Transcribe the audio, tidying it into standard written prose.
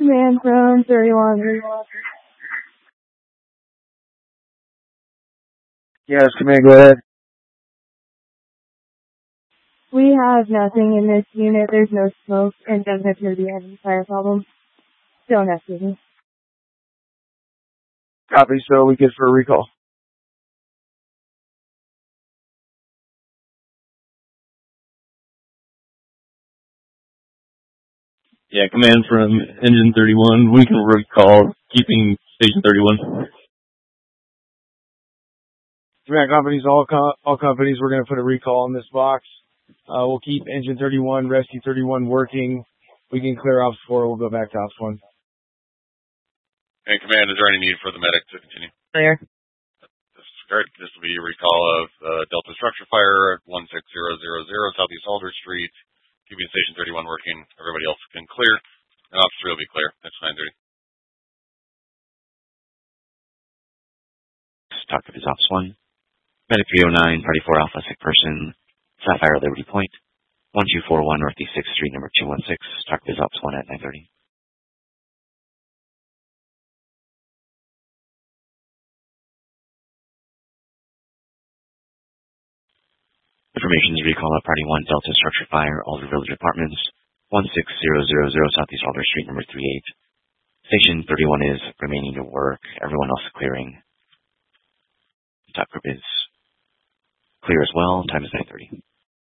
Command from 31. Yes, command, go ahead. We have nothing in this unit. There's no smoke and doesn't appear to be any fire problems. Don't have to. Copy, so we good for a recall. Yeah, command from engine 31. We can recall keeping station 31. Command companies, all companies, we're going to put a recall on this box. We'll keep engine 31, rescue 31 working. We can clear ops 4. We'll go back to ops 1. And command, is there any need for the medic to continue? Clear. This is great. This will be a recall of Delta structure fire at 16000 Southeast Aldrich Street. Keeping station 31 working. Everybody else can clear. And ops 3 will be clear. That's 9:30. Talk to ops 1. Medic 309, Party 4 Alpha, sick person, Sapphire Liberty Point, 1241 Northeast 6th Street, number 216. Talk to ops 1 at 9:30. Information is recall at Party 1 Delta Structure Fire, Alder Village Apartments, 16000 Southeast Alder Street, number 38. Station 31 is remaining to work. Everyone else is clearing. The top group is clear as well. Time is 9:30.